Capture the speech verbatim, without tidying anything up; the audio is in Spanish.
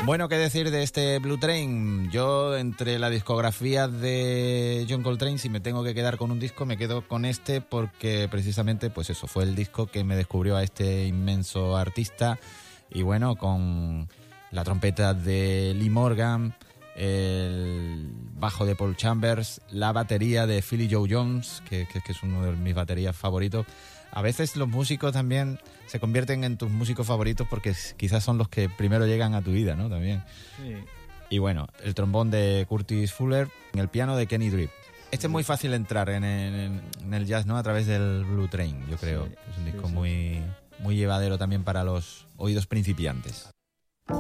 Bueno, ¿qué decir de este Blue Train? Yo, entre la discografía de John Coltrane, si me tengo que quedar con un disco, me quedo con este porque precisamente, pues eso, fue el disco que me descubrió a este inmenso artista. Y bueno, con la trompeta de Lee Morgan, el bajo de Paul Chambers, la batería de Philly Joe Jones, que, que, que es uno de mis baterías favoritos. A veces los músicos también se convierten en tus músicos favoritos porque quizás son los que primero llegan a tu vida, ¿no? También. Sí. Y bueno, el trombón de Curtis Fuller, el piano de Kenny Drew. Este es muy fácil entrar en el, en el jazz, ¿no? A través del Blue Train, yo creo. Sí, es un disco sí, sí. muy, muy llevadero también para los oídos principiantes.